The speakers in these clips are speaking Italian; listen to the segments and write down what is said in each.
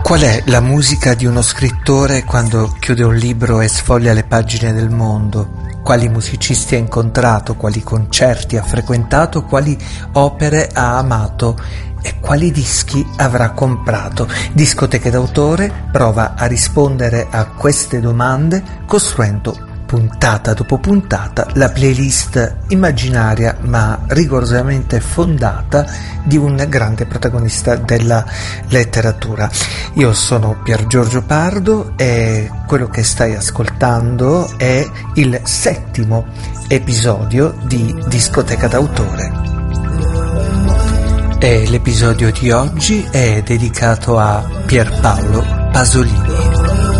Qual è la musica di uno scrittore quando chiude un libro e sfoglia le pagine del mondo? Quali musicisti ha incontrato, quali concerti ha frequentato, quali opere ha amato e quali dischi avrà comprato? Discoteche d'autore prova a rispondere a queste domande costruendo puntata dopo puntata la playlist immaginaria ma rigorosamente fondata di un grande protagonista della letteratura. Io sono Pier Giorgio Pardo e quello che stai ascoltando è il 7° episodio di Discoteca d'autore. E l'episodio di oggi è dedicato a Pierpaolo Pasolini.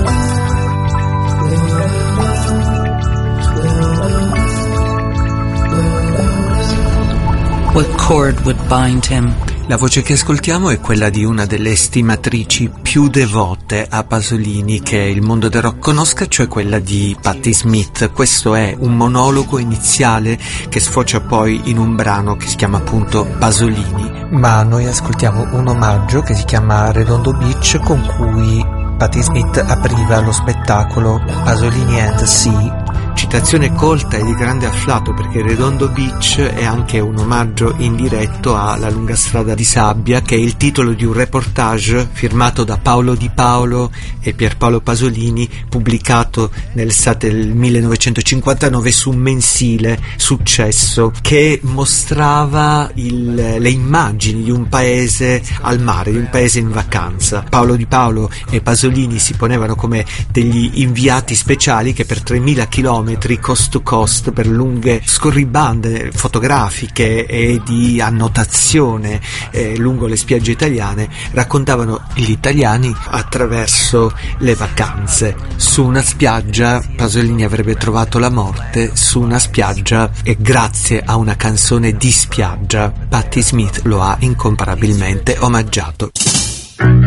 What cord would bind him? La voce che ascoltiamo è quella di una delle estimatrici più devote a Pasolini che il mondo del rock conosca, cioè quella di Patti Smith. Questo è un monologo iniziale che sfocia poi in un brano che si chiama appunto Pasolini. Ma noi ascoltiamo un omaggio che si chiama Redondo Beach, con cui Patti Smith apriva lo spettacolo Pasolini and the Sea. Citazione colta e di grande afflato, perché Redondo Beach è anche un omaggio indiretto alla lunga strada di sabbia, che è il titolo di un reportage firmato da Paolo Di Paolo e Pierpaolo Pasolini, pubblicato nell'estate del 1959 su un mensile Successo, che mostrava le immagini di un paese al mare, di un paese in vacanza. Paolo Di Paolo e Pasolini si ponevano come degli inviati speciali che per 3.000 chilometri coast to coast, per lunghe scorribande fotografiche e di annotazione lungo le spiagge italiane, raccontavano gli italiani attraverso le vacanze. Su una spiaggia Pasolini avrebbe trovato la morte, su una spiaggia, e grazie a una canzone di spiaggia Patti Smith lo ha incomparabilmente omaggiato.